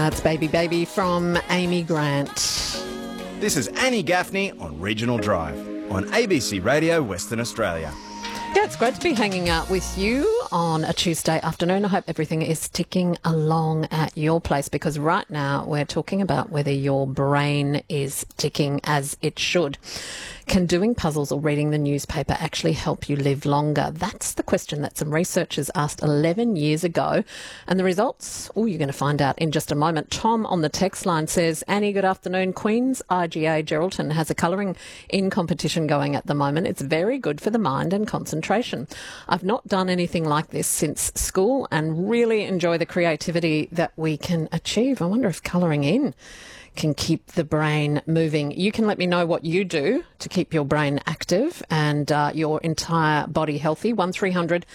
That's Baby Baby from Amy Grant. This is Annie Gaffney on Regional Drive on ABC Radio Western Australia. Yeah, it's great to be hanging out with you on a Tuesday afternoon. I hope everything is ticking along at your place, because right now we're talking about whether your brain is ticking as it should. Can doing puzzles or reading the newspaper actually help you live longer? That's the question that some researchers asked 11 years ago. And the results, you're going to find out in just a moment. Tom on the text line says, Annie, good afternoon. Queen's IGA Geraldton has a colouring in competition going at the moment. It's very good for the mind and concentration. I've not done anything like this since school and really enjoy the creativity that we can achieve. I wonder if colouring in can keep the brain moving. You can let me know what you do to keep your brain active and your entire body healthy. 1300